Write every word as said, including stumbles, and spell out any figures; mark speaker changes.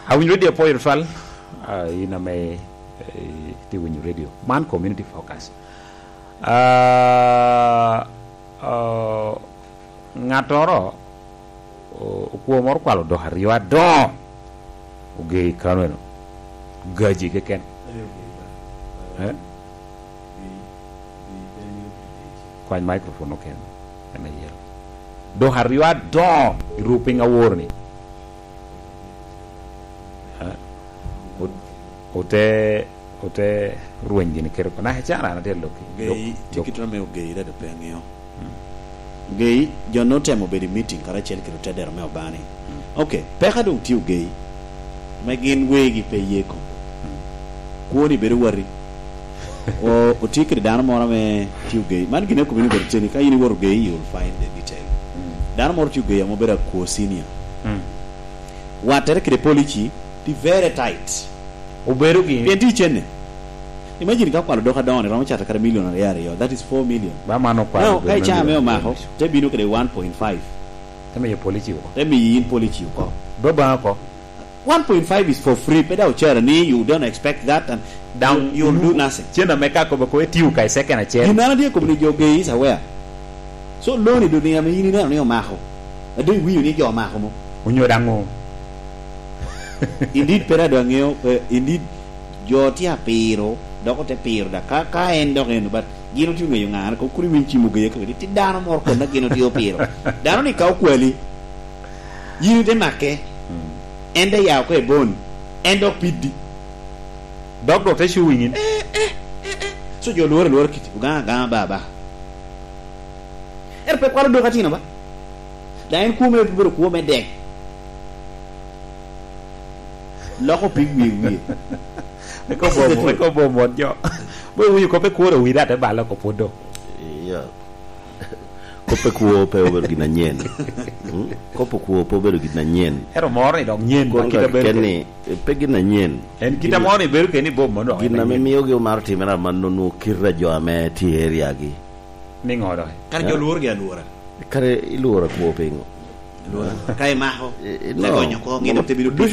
Speaker 1: Awin radio po irfal ina me ti win radio man community focus uh uh ngatoro ko mor kwalo do hariwa do uge kanweno gaji ke ken eh kwa microphone ken ana yel do hariwa do grouping award ni ote ote ruwenji ni kero na hechara na telo
Speaker 2: gei tikitona me gei da pengio gei jono temo bedi meeting kara chel kero tedero me obani okay peka dong tiu gei magin wegi pe yeko kuoni beru wari o otikri dana mora me tiu gei man gine ko bini ber teni ka yini wor gei you'll find the detail dana mora tiu gei mo bera ko senior water kre policy di very tight
Speaker 1: uberu gi
Speaker 2: penti chenne imagine ka kwalo doka down ramo chata kara million yare yo that is four million
Speaker 1: ba mano kwa
Speaker 2: no kai cha me ma ho te binu kre one point five
Speaker 1: teme ye policy ko
Speaker 2: te mi in policy ko
Speaker 1: do ba ko
Speaker 2: one point five is for free peda uchara ni you don't expect that and down you will do nothing
Speaker 1: chena meka ko ko tiu kai second a chen
Speaker 2: dinana dia ko ni joge is aware so loni dunia me yini na ni ma ho adu wi ni jo ma ho mo
Speaker 1: unyo dango
Speaker 2: indeed pera do ngeo uh, indeed joti apiro doko te piro da ka ka endo ngeno but gino ti ngeo ngana ko kuri winchi mu geye ko ti dano mor ko na gino ti opiro dano ni ka kweli yiru de make ende ya ko e bon endo pidi
Speaker 1: dog do te shu wingin
Speaker 2: eh eh eh so jo lore lore kiti ga ga baba er pe kwalo do katina ba da en ku me biro ku me dek loko pig wi wi
Speaker 1: ko bo ko bo mo jo bo wi ko pe ko ro wi da te ba la ko podo
Speaker 3: ya ko pe ko pe over gina nyen ko pe ko po ber gina nyen
Speaker 1: ero mor ni dog nyen
Speaker 3: ko kita ber ni pe gina nyen
Speaker 1: en kita mor ni ber ke ni bo mo do
Speaker 3: gina me miyo ge marti mera manno no kirra jo ame ti area gi
Speaker 1: ni ngoro
Speaker 2: kar jo lur ge lura
Speaker 3: kare ilura ko pe ngo
Speaker 2: lura kai ma ho le gonyo ko ngino te biru